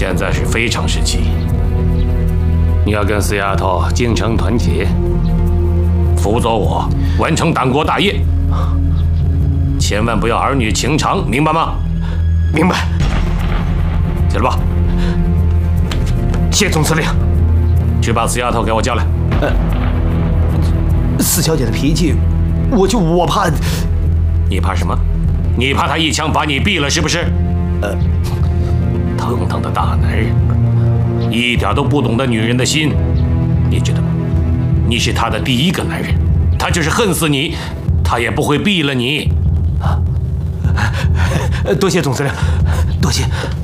现在是非常时期，你要跟死丫头精诚团结，辅佐我完成党国大业，千万不要儿女情长，明白吗？ 明白。 起来吧。 谢总司令。 去把死丫头给我叫来。 四小姐的脾气，我怕。 你怕什么？你怕她一枪把你毙了是不是？堂堂的大男人，一点都不懂得女人的心，你知道吗？你是她的第一个男人，她就是恨死你，她也不会毙了你。 多谢总司令，多谢。